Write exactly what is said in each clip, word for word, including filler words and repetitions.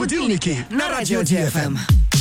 Разбудилники на радио Ди Эф Эм.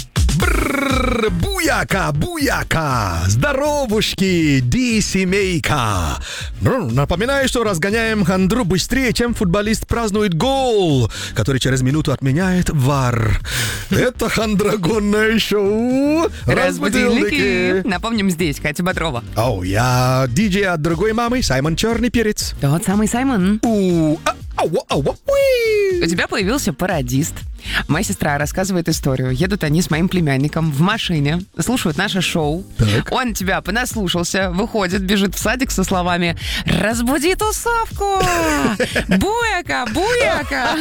Бррр, буяка, буяка, здоровушки, ди-семейка. Ну, напоминаю, что разгоняем хандру быстрее, чем футболист празднует гол, который через минуту отменяет ВАР. Это хандрагонное шоу Разбудилники. Напомним, здесь Катя Бодрова. Оу, я диджей от другой мамы, Саймон Черный Перец. Тот самый Саймон. У, а, ау, ау, уи. У тебя появился пародист. Моя сестра рассказывает историю. Едут они с моим племянником в машине, слушают наше шоу. Так. Он тебя понаслушался, выходит, бежит в садик со словами «Разбуди тусовку! Буяка, буяка!»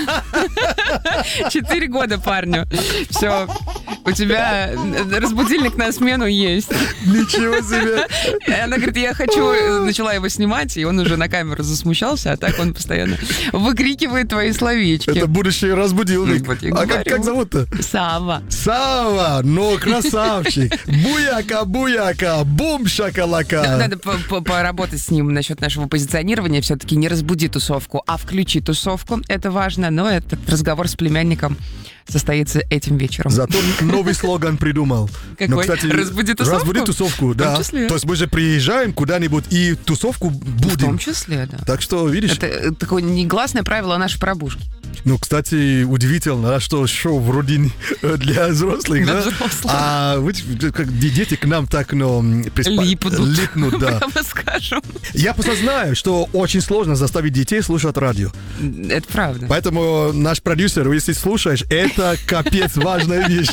Четыре года парню. Все, у тебя разбудильник на смену есть. Ничего себе. И она говорит, я хочу... Начала его снимать, и он уже на камеру засмущался, а так он постоянно выкрикивает твои словечки. Это будущий разбудилник. Вот я А как, говорю. как зовут-то? Сава. Сава, ну красавчик. Буяка, буяка, бум шакалака. Надо по- по- поработать с ним насчет нашего позиционирования. Все-таки не разбуди тусовку, а включи тусовку. Это важно, но этот разговор с племянником состоится этим вечером. Зато новый слоган придумал. Какой? Ну, кстати, Разбуди тусовку? Разбуди тусовку, В да. том числе. То есть мы же приезжаем куда-нибудь и тусовку будем. В том числе, да. Так что, видишь, Это э, такое негласное правило нашей прабабушки. ну, кстати, удивительно, да, что шоу вроде не для взрослых, Для да? взрослых. А вы, как дети к нам так, ну, приспа- Липнут. липнут, да. Прямо скажем. Я просто знаю, что очень сложно заставить детей слушать радио. Это правда. Поэтому наш продюсер, если слушаешь, это капец важная вещь.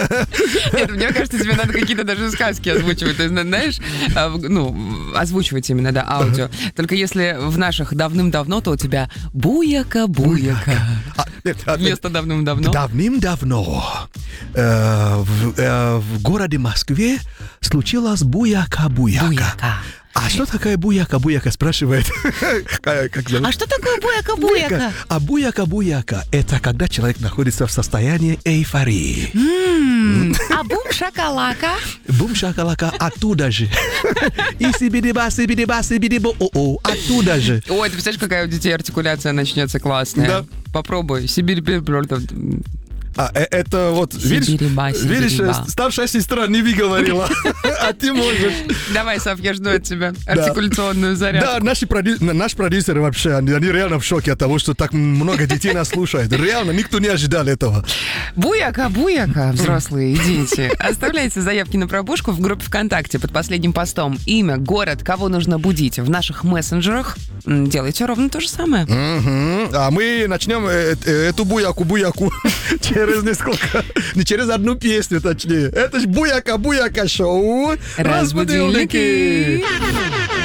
Нет, мне кажется, тебе надо какие-то даже сказки озвучивать. То есть, знаешь, а, в- ну, озвучивать именно, да, аудио. Только если в наших давным-давно, то у тебя буяка-буяка. А, нет, а, Вместо давным-давно. Давным-давно э, в, э, в городе Москве случилась буяка-буяка. Буяка. А что такое буяка-буяка, спрашивает. Как как зовут? А что такое буяка-буяка? А буяка-буяка — это когда человек находится в состоянии эйфории. М, А бум-шакалака? Бум-шакалака оттуда же. И сибидиба, сибидиба, сибидибо, о-о, оттуда же. Ой, ты представляешь, какая у детей артикуляция начнется классная? Да. Попробуй. Сибирь, бир- бир- А, э- это вот, видишь, Сибириба, видишь, сибириба. э, старшая сестра не выговорила, а ты можешь. Давай, Сав, я жду от тебя артикуляционную зарядку. Да, наши продю- наш продюсер вообще, они, они реально в шоке от того, что так много детей нас слушает. Реально, никто не ожидал этого. Буяка, буяка, взрослые и дети. Оставляйте заявки на пробужку в группе ВКонтакте под последним постом. Имя, город, кого нужно будить в наших мессенджерах. М, Делайте ровно то же самое. Мгм. А мы начнем э- э- эту буяку-буяку через несколько, не через одну песню, точнее. Это ж буяка-буяка шоу. Разбудилники. Разбудилники.